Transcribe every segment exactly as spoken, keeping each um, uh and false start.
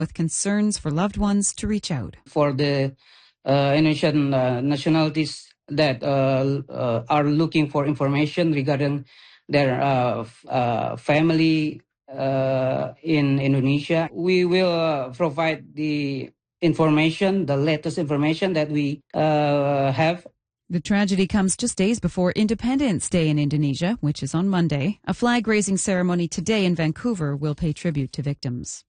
with concerns for loved ones to reach out. For the uh, Indonesian uh, nationalities that uh, uh, are looking for information regarding their uh, f- uh, family uh, in Indonesia, we will uh, provide the information, the latest information that we uh, have. The tragedy comes just days before Independence Day in Indonesia, which is on Monday. A flag-raising ceremony today in Vancouver will pay tribute to victims.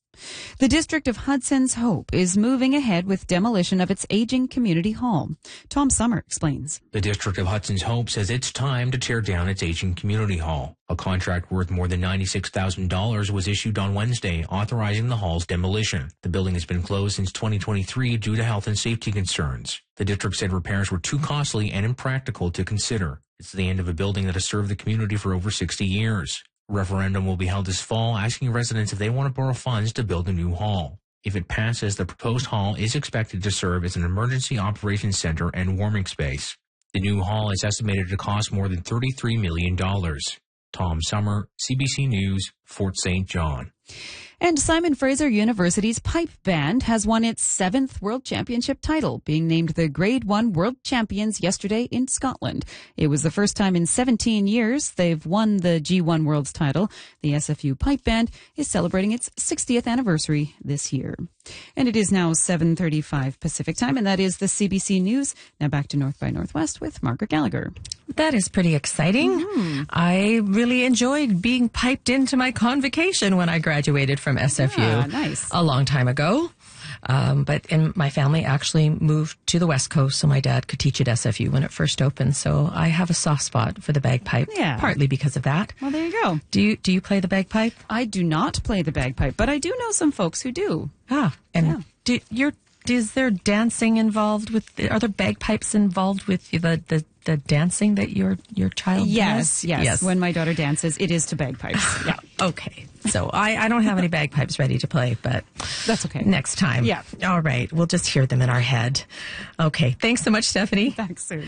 The District of Hudson's Hope is moving ahead with demolition of its aging community hall. Tom Summer explains. The District of Hudson's Hope says it's time to tear down its aging community hall. A contract worth more than ninety-six thousand dollars was issued on Wednesday, authorizing the hall's demolition. The building has been closed since twenty twenty-three due to health and safety concerns. The district said repairs were too costly and impractical to consider. It's the end of a building that has served the community for over sixty years. A referendum will be held this fall, asking residents if they want to borrow funds to build a new hall. If it passes, the proposed hall is expected to serve as an emergency operations center and warming space. The new hall is estimated to cost more than thirty-three million dollars. Tom Summer, C B C News, Fort Saint John. And Simon Fraser University's pipe band has won its seventh World Championship title, being named the Grade one World Champions yesterday in Scotland. It was the first time in seventeen years they've won the G one World's title. The S F U Pipe Band is celebrating its sixtieth anniversary this year. And it is now seven thirty-five Pacific Time, and that is the C B C News. Now back to North by Northwest with Margaret Gallagher. That is pretty exciting. Mm-hmm. I really enjoyed being piped into my convocation when I graduated from S F U yeah, nice. a long time ago. Um, but in my family actually moved to the West Coast so my dad could teach at S F U when it first opened. So I have a soft spot for the bagpipe, yeah. partly because of that. Well, there you go. Do you do you play the bagpipe? I do not play the bagpipe, but I do know some folks who do. Ah, and yeah. do you're is there dancing involved with? The, are there bagpipes involved with the the, the dancing that your your child yes, does? Yes, yes. When my daughter dances, it is to bagpipes. Yeah. Okay. So I, I don't have any bagpipes ready to play, but that's okay. Next time. Yeah. All right. We'll just hear them in our head. Okay. Thanks so much, Stephanie. Thanks, Sue.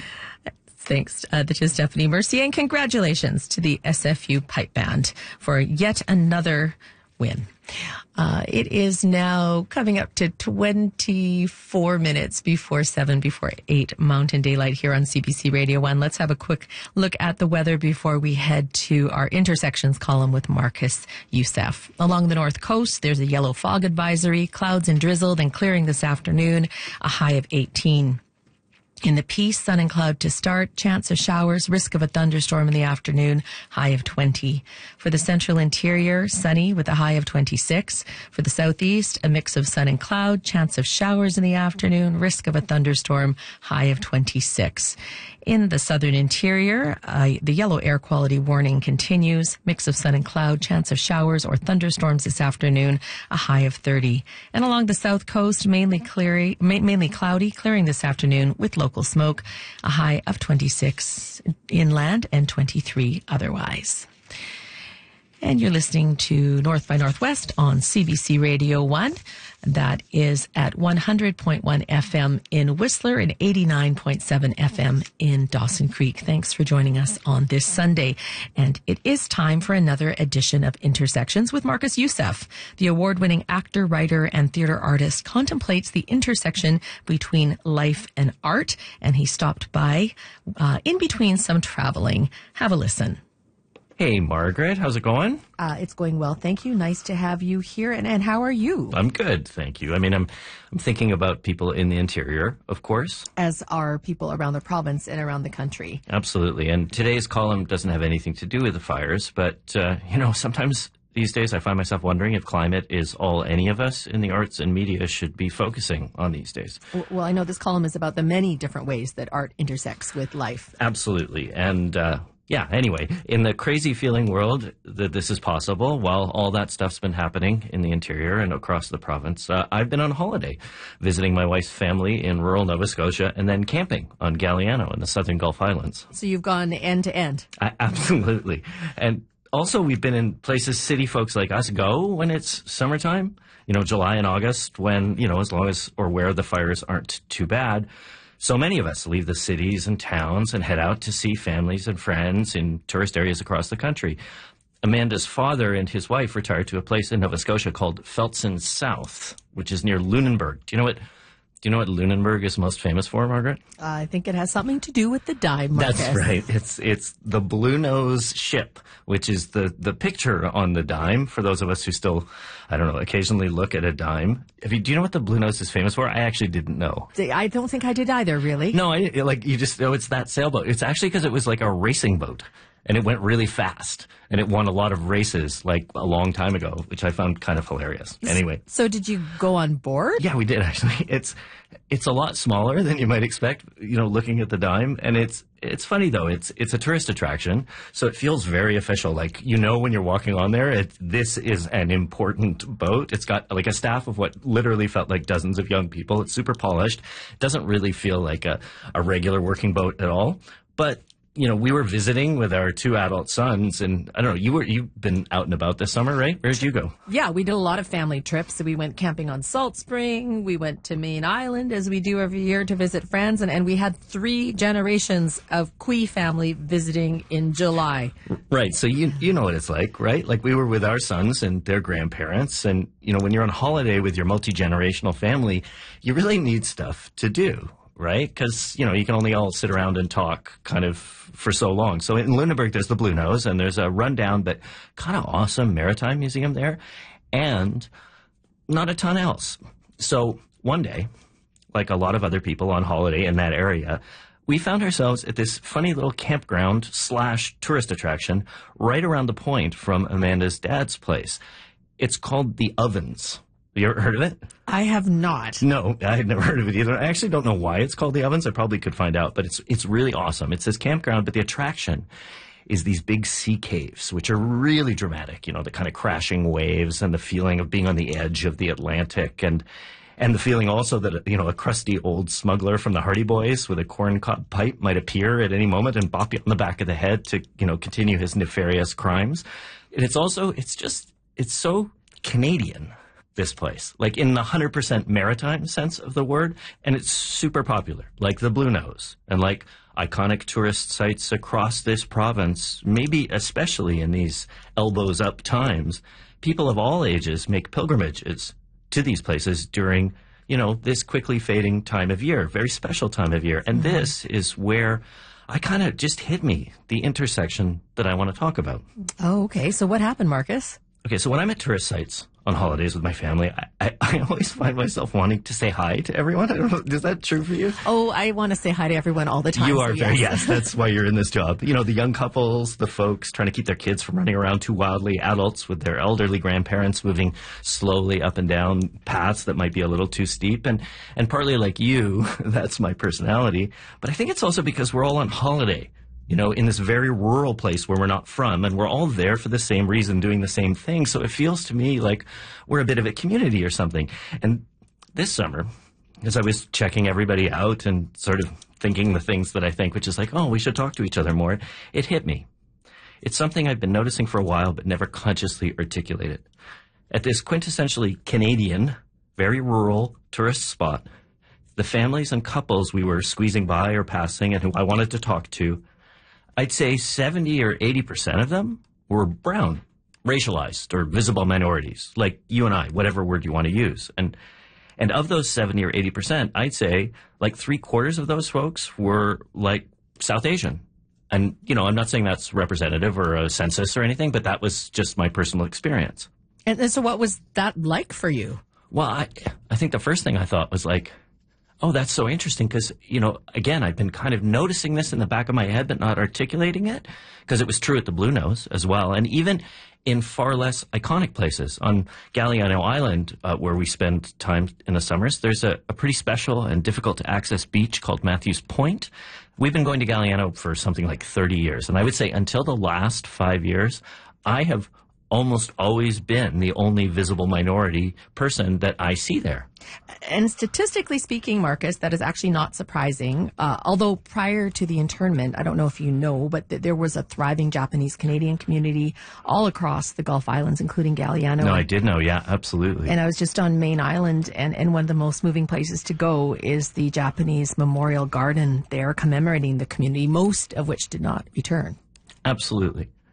Thanks uh, to Stephanie Mercier, and congratulations to the S F U Pipe Band for yet another win. Uh, it is now coming up to twenty-four minutes before seven, before eight Mountain Daylight here on C B C Radio one. Let's have a quick look at the weather before we head to our intersections column with Marcus Youssef. Along the north coast, there's a yellow fog advisory, clouds and drizzled and clearing this afternoon, a high of eighteen. In the Peace, sun and cloud to start, chance of showers, risk of a thunderstorm in the afternoon, high of twenty. For the central interior, sunny with a high of twenty-six. For the southeast, a mix of sun and cloud, chance of showers in the afternoon, risk of a thunderstorm, high of twenty-six. In the southern interior, uh, the yellow air quality warning continues. Mix of sun and cloud, chance of showers or thunderstorms this afternoon, a high of thirty. And along the south coast, mainly cleary, ma- mainly cloudy, clearing this afternoon with local smoke, a high of twenty-six inland and twenty-three otherwise. And you're listening to North by Northwest on C B C Radio one. That is at one hundred point one F M in Whistler and eighty-nine point seven F M in Dawson Creek. Thanks for joining us on this Sunday. And it is time for another edition of Intersections with Marcus Youssef. The award-winning actor, writer, and theater artist contemplates the intersection between life and art. And he stopped by uh, in between some traveling. Have a listen. Hey, Margaret. How's it going? Uh, it's going well. Thank you. Nice to have you here. And, and how are you? I'm good. Thank you. I mean, I'm I'm thinking about people in the interior, of course. As are people around the province and around the country. Absolutely. And today's column doesn't have anything to do with the fires. But, uh, you know, sometimes these days I find myself wondering if climate is all any of us in the arts and media should be focusing on these days. Well, I know this column is about the many different ways that art intersects with life. Absolutely. And, uh, Yeah, anyway, in the crazy feeling world that this is possible, while all that stuff's been happening in the interior and across the province, uh, I've been on holiday, visiting my wife's family in rural Nova Scotia and then camping on Galliano in the southern Gulf Highlands. So you've gone end to end. I, absolutely. And also we've been in places city folks like us go when it's summertime, you know, July and August when, you know, as long as or where the fires aren't too bad. So many of us leave the cities and towns and head out to see families and friends in tourist areas across the country. Amanda's father and his wife retired to a place in Nova Scotia called Felton South, which is near Lunenburg. Do you know what? Do you know what Lunenburg is most famous for, Margaret? Uh, I think it has something to do with the dime, Marcus. That's right. It's it's the Blue Nose ship, which is the, the picture on the dime. For those of us who still, I don't know, occasionally look at a dime. If you, do you know what the Blue Nose is famous for? I actually didn't know. I don't think I did either, really. No, I, like you just know it's that sailboat. It's actually because it was like a racing boat. And it went really fast, and it won a lot of races, like, a long time ago, which I found kind of hilarious. Anyway. So did you go on board? Yeah, we did, actually. It's it's a lot smaller than you might expect, you know, looking at the dime. And it's it's funny, though. It's it's a tourist attraction, so it feels very official. Like, you know when you're walking on there, it, this is an important boat. It's got, like, a staff of what literally felt like dozens of young people. It's super polished. It doesn't really feel like a, a regular working boat at all. But you know, we were visiting with our two adult sons, and I don't know, you were, you've been out and about this summer, right? Where did you go? Yeah, we did a lot of family trips. So we went camping on Salt Spring. We went to Main Island, as we do every year, to visit friends. And, and we had three generations of Quee family visiting in July. Right. So you, you know what it's like, right? Like, we were with our sons and their grandparents. And, you know, when you're on holiday with your multi-generational family, you really need stuff to do. Right? Because, you know, you can only all sit around and talk kind of for so long. So in Lunenburg, there's the Blue Nose, and there's a rundown but kind of awesome maritime museum there, and not a ton else. So one day, like a lot of other people on holiday in that area, we found ourselves at this funny little campground slash tourist attraction right around the point from Amanda's dad's place. It's called the Ovens. Have you ever heard of it? I have not. No, I had never heard of it either. I actually don't know why it's called the Ovens. I probably could find out, but it's it's really awesome. It's this campground, but the attraction is these big sea caves, which are really dramatic. You know, the kind of crashing waves and the feeling of being on the edge of the Atlantic, and and the feeling also that, you know, a crusty old smuggler from the Hardy Boys with a corncob pipe might appear at any moment and bop you on the back of the head to, you know, continue his nefarious crimes. And it's also, it's just, it's so Canadian, this place, like in the one hundred percent maritime sense of the word, and it's super popular, like the Blue Nose, and like iconic tourist sites across this province, maybe especially in these elbows up times. People of all ages make pilgrimages to these places during, you know, this quickly fading time of year, very special time of year. And mm-hmm. this is where I kind of just hit me, the intersection that I want to talk about. Oh, okay. So what happened, Marcus? Okay, so when I'm at tourist sites on holidays with my family, I, I, I always find myself wanting to say hi to everyone. I don't know, is that true for you? Oh, I want to say hi to everyone all the time. You are so very, yes. yes, that's why you're in this job. You know, the young couples, the folks trying to keep their kids from running around too wildly, adults with their elderly grandparents moving slowly up and down paths that might be a little too steep. And, and partly like you, that's my personality. But I think it's also because we're all on holiday. You know, in this very rural place where we're not from, and we're all there for the same reason, doing the same thing. So it feels to me like we're a bit of a community or something. And this summer, as I was checking everybody out and sort of thinking the things that I think, which is like, oh, we should talk to each other more, it hit me. It's something I've been noticing for a while, but never consciously articulated. At this quintessentially Canadian, very rural tourist spot, the families and couples we were squeezing by or passing and who I wanted to talk to, I'd say seventy or eighty percent of them were brown, racialized, or visible minorities, like you and I, whatever word you want to use. And and of those seventy or eighty percent, I'd say like three quarters of those folks were like South Asian. And, you know, I'm not saying that's representative or a census or anything, but that was just my personal experience. And, and so what was that like for you? Well, I, I think the first thing I thought was like, oh, that's so interesting because, you know, again, I've been kind of noticing this in the back of my head but not articulating it because it was true at the Blue Nose as well. And even in far less iconic places. On Galiano Island, uh, where we spend time in the summers, there's a, a pretty special and difficult to access beach called Matthews Point. We've been going to Galiano for something like thirty years. And I would say until the last five years, I have almost always been the only visible minority person that I see there. And statistically speaking, Marcus, that is actually not surprising. Uh, although prior to the internment, I don't know if you know, but th- there was a thriving Japanese-Canadian community all across the Gulf Islands, including Galiano. No, I did know. Yeah, absolutely. And I was just on Main Island, and, and one of the most moving places to go is the Japanese Memorial Garden there commemorating the community, most of which did not return. Absolutely.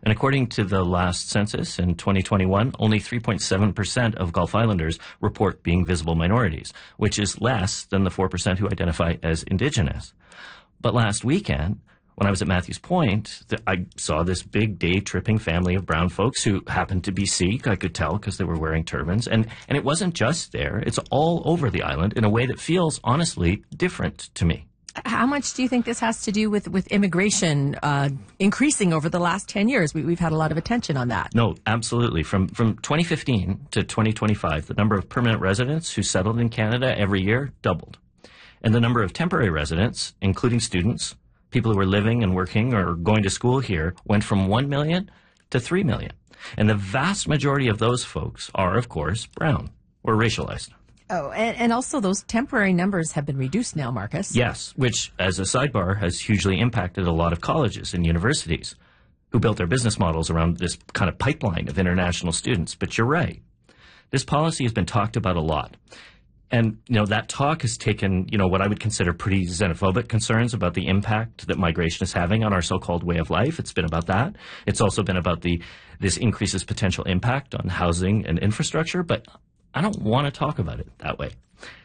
And according to the last census in twenty twenty-one, only three point seven percent of Gulf Islanders report being visible minorities, which is less than the four percent who identify as Indigenous. But last weekend, when I was at Matthews Point, I saw this big day-tripping family of brown folks who happened to be Sikh. I could tell because they were wearing turbans. And, and it wasn't just there. It's all over the island in a way that feels, honestly, different to me. How much do you think this has to do with, with immigration uh, increasing over the last ten years? We, we've had a lot of attention on that. No, absolutely. From, from twenty fifteen to twenty twenty-five, the number of permanent residents who settled in Canada every year doubled. And the number of temporary residents, including students, people who are living and working or going to school here, went from one million to three million. And the vast majority of those folks are, of course, brown or racialized. Oh, and, and also those temporary numbers have been reduced now, Marcus. Yes, which, as a sidebar, has hugely impacted a lot of colleges and universities who built their business models around this kind of pipeline of international students. But you're right. This policy has been talked about a lot. And, you know, that talk has taken, you know, what I would consider pretty xenophobic concerns about the impact that migration is having on our so-called way of life. It's been about that. It's also been about the this increases potential impact on housing and infrastructure. But I don't want to talk about it that way.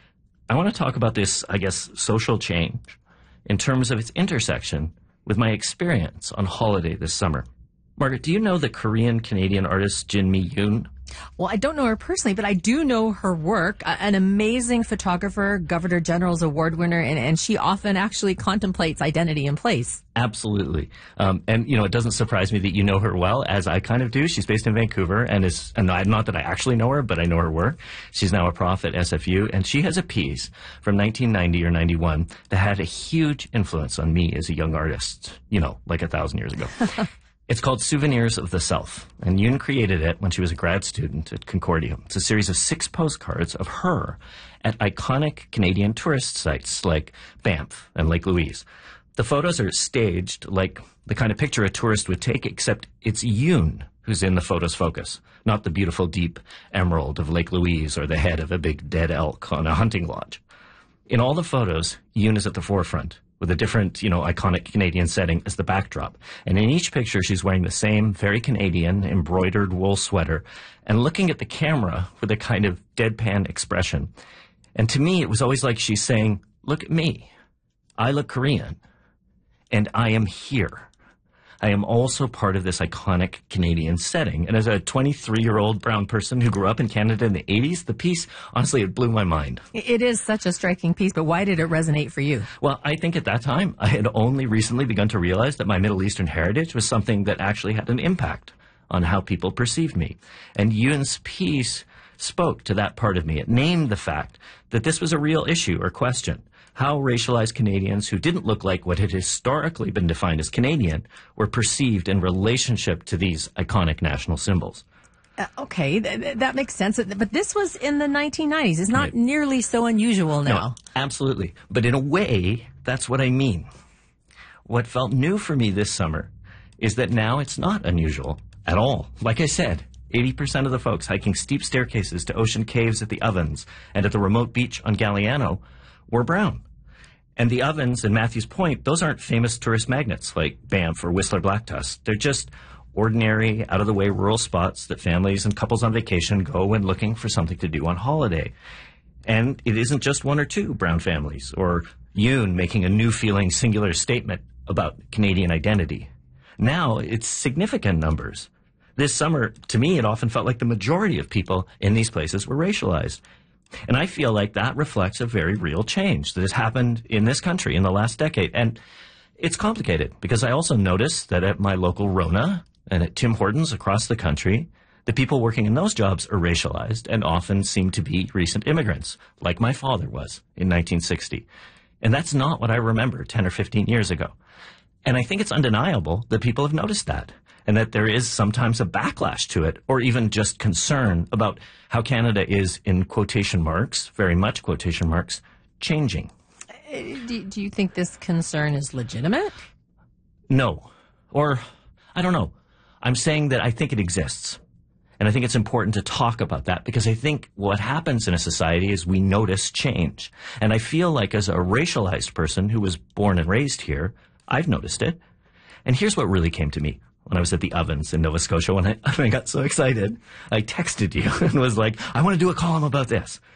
I want to talk about this, I guess, social change in terms of its intersection with my experience on holiday this summer. Margaret, do you know the Korean-Canadian artist Jin-Mi Yoon? Well, I don't know her personally, but I do know her work. Uh, an amazing photographer, Governor General's Award winner, and, and she often actually contemplates identity in place. Absolutely. Um, and, you know, it doesn't surprise me that you know her well, as I kind of do. She's based in Vancouver, and is, and not, not that I actually know her, but I know her work. She's now a prof at S F U, and she has a piece from nineteen ninety or ninety-one that had a huge influence on me as a young artist, you know, like a thousand years ago. It's called Souvenirs of the Self, and Yoon created it when she was a grad student at Concordia. It's a series of six postcards of her at iconic Canadian tourist sites like Banff and Lake Louise. The photos are staged like the kind of picture a tourist would take, except it's Yoon who's in the photo's focus, not the beautiful deep emerald of Lake Louise or the head of a big dead elk on a hunting lodge. In all the photos, Yoon is at the forefront, with a different, you know, iconic Canadian setting as the backdrop. And in each picture, she's wearing the same very Canadian embroidered wool sweater and looking at the camera with a kind of deadpan expression. And to me, it was always like she's saying, look at me. I look Korean, and I am here. I am also part of this iconic Canadian setting. And as a twenty-three-year-old brown person who grew up in Canada in the eighties, the piece, honestly, it blew my mind. It is such a striking piece, but why did it resonate for you? Well, I think at that time, I had only recently begun to realize that my Middle Eastern heritage was something that actually had an impact on how people perceived me. And Yoon's piece spoke to that part of me. It named the fact that this was a real issue or question. How racialized Canadians who didn't look like what had historically been defined as Canadian were perceived in relationship to these iconic national symbols. Uh, okay, th- that makes sense. But this was in the nineteen nineties. It's not right. Nearly so unusual now. No, absolutely. But in a way, that's what I mean. What felt new for me this summer is that now it's not unusual at all. Like I said, eighty percent of the folks hiking steep staircases to ocean caves at the Ovens and at the remote beach on Galiano were brown. And the Ovens and Matthews Point, those aren't famous tourist magnets like Banff or Whistler Blacktusk. They're just ordinary, out-of-the-way rural spots that families and couples on vacation go when looking for something to do on holiday. And it isn't just one or two brown families, or Yoon making a new feeling singular statement about Canadian identity. Now it's significant numbers. This summer, to me, it often felt like the majority of people in these places were racialized. And I feel like that reflects a very real change that has happened in this country in the last decade. And it's complicated because I also noticed that at my local Rona and at Tim Hortons across the country, the people working in those jobs are racialized and often seem to be recent immigrants, like my father was in nineteen sixty. And that's not what I remember ten or fifteen years ago. And I think it's undeniable that people have noticed that, and that there is sometimes a backlash to it, or even just concern about how Canada is, in quotation marks, very much quotation marks, changing. Do, do you think this concern is legitimate? No. Or, I don't know. I'm saying that I think it exists. And I think it's important to talk about that, because I think what happens in a society is we notice change. And I feel like as a racialized person who was born and raised here, I've noticed it. And here's what really came to me. when I was at the Ovens in Nova Scotia, when I, when I got so excited, I texted you and was like, I want to do a column about this.